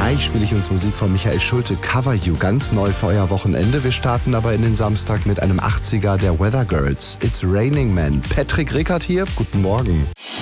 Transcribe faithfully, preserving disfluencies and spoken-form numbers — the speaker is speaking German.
Gleich spiele ich uns Musik von Michael Schulte, Cover You, ganz neu für euer Wochenende. Wir starten aber in den Samstag mit einem achtziger der Weather Girls. It's Raining Man. Patrick Rickard hier, guten Morgen.